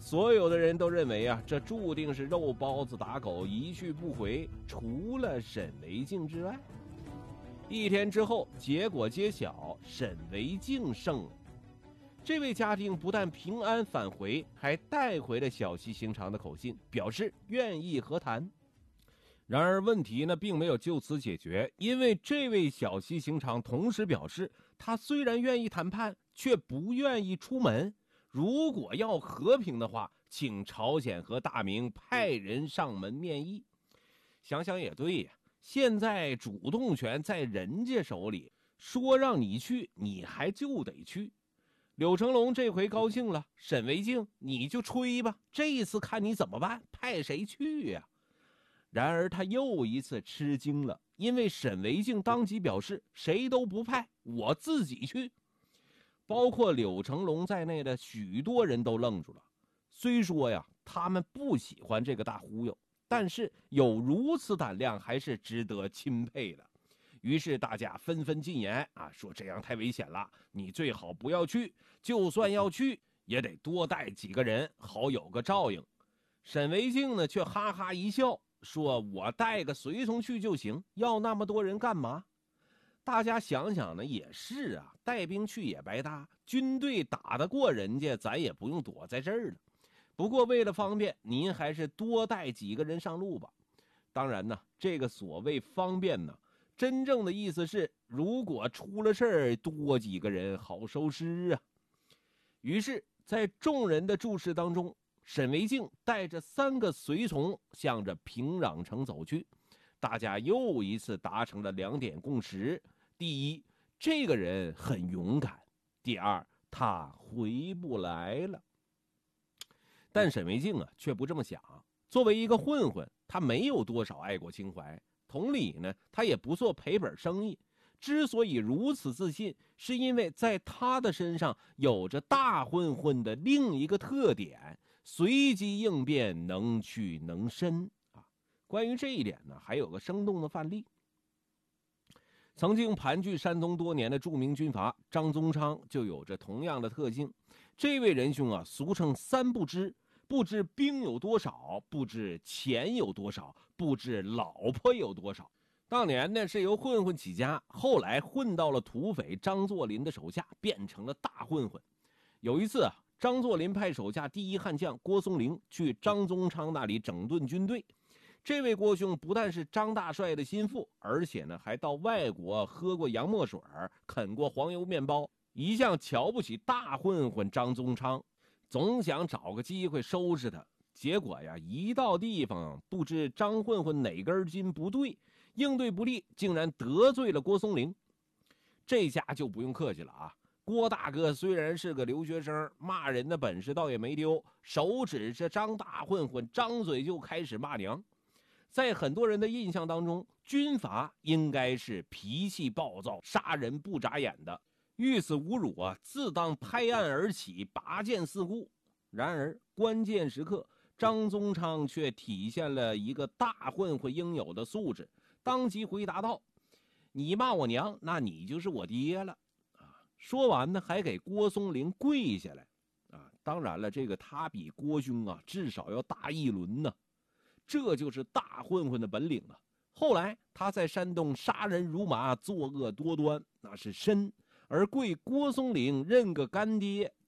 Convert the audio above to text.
所有的人都认为啊，这注定是肉包子打狗，一去不回，除了沈惟敬之外。1天之后，结果揭晓，沈惟敬胜了。这位家丁不但平安返回，还带回了小西行长的口信，表示愿意和谈。然而问题呢，并没有就此解决，因为这位小西行长同时表示，他虽然愿意谈判，却不愿意出门。如果要和平的话，请朝鲜和大明派人上门面议。想想也对呀，现在主动权在人家手里，说让你去，你还就得去。柳成龙这回高兴了，沈惟敬你就吹吧，这一次看你怎么办，派谁去呀？然而他又一次吃惊了，因为沈惟敬当即表示，谁都不派，我自己去。包括柳成龙在内的许多人都愣住了。虽说呀，他们不喜欢这个大忽悠，但是有如此胆量还是值得钦佩的。于是大家纷纷进言啊，说这样太危险了，你最好不要去，就算要去也得多带几个人，好有个照应。沈惟敬呢却哈哈一笑，说我带个随从去就行，要那么多人干嘛？大家想想呢，也是啊，带兵去也白搭，军队打得过人家，咱也不用躲在这儿了。不过为了方便，您还是多带几个人上路吧。当然呢，这个所谓方便呢，真正的意思是，如果出了事儿，多几个人好收尸啊。于是，在众人的注视当中，沈惟敬带着3个随从向着平壤城走去。大家又一次达成了2点共识：第一，这个人很勇敢；第二，他回不来了。但沈惟敬啊，却不这么想。作为一个混混，他没有多少爱国情怀，同理呢，他也不做赔本生意。之所以如此自信，是因为在他的身上有着大混混的另一个特点：随机应变，能屈能伸啊。关于这一点呢，还有个生动的范例。曾经盘踞山东多年的著名军阀张宗昌就有着同样的特性。这位仁兄啊，俗称3不知：不知兵有多少，不知钱有多少，不知老婆有多少。当年呢是由混混起家，后来混到了土匪张作霖的手下，变成了大混混。有一次啊，张作霖派手下第1悍将郭松龄去张宗昌那里整顿军队。这位郭兄不但是张大帅的心腹，而且呢还到外国喝过洋墨水，啃过黄油面包，一向瞧不起大混混张宗昌，总想找个机会收拾他。结果呀，一到地方，不知张混混哪根筋不对，应对不力，竟然得罪了郭松龄。这下就不用客气了啊！郭大哥虽然是个留学生，骂人的本事倒也没丢，手指着张大混混，张嘴就开始骂娘。在很多人的印象当中，军阀应该是脾气暴躁，杀人不眨眼的，遇此侮辱啊，自当拍案而起，拔剑四顾。然而关键时刻，张宗昌却体现了一个大混混应有的素质，当即回答道：你骂我娘，那你就是我爹了啊！说完呢，还给郭松龄跪下来啊！当然了，这个他比郭兄啊至少要大1轮呢。这就是大混混的本领啊！后来他在山东杀人如麻，作恶多端，那是身；而跪郭松龄认个干爹，